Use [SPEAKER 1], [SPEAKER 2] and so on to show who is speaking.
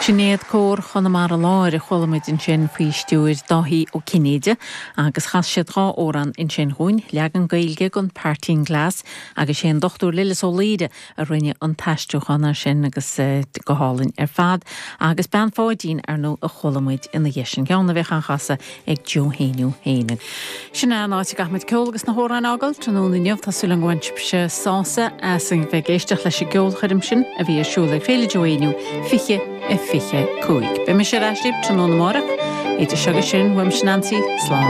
[SPEAKER 1] Sinead cór chuna mar a láir a cholamid in sin faoi stúir dahí ó Cinéide agus chas siad rá óran in sin húin leagan gailge gon Partín Glas agus sé dochtú Lilis ó Léide a rinne an taisteúchanna sin agus go hálinn fad agus ben fáidín nó a cholamid ina dhéisin geanna bheith an chasa ag Johéniu héine. Sinna náte gachmid ceolgus na hóran ágal tróna neamh tásúla an ghaintip se sása san bheith géisteach leis geol chuidim sin a bhí siúla féile Johéniu fiche fiche cúig. Be me sé ráslíb tróna marach, éidir segus sin weim sinansi slán.